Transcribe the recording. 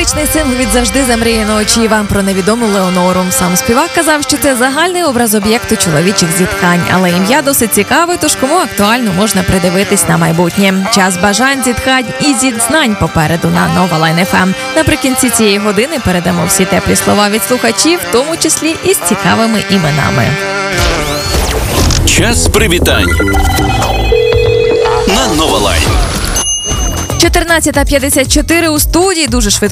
Ліричний сингл від завжди замріяного «Чи вам про невідому Леонору». Сам співак казав, що це загальний образ об'єкту чоловічих зітхань, але ім'я досить цікаве, тож кому актуально можна придивитись на майбутнє. Час бажань, зітхань і зітзнань попереду на Нова Лайн ФМ. Наприкінці цієї години передамо всі теплі слова від слухачів, в тому числі і з цікавими іменами. Час привітань на Нова Лайн. 14:54 у студії. Дуже швидко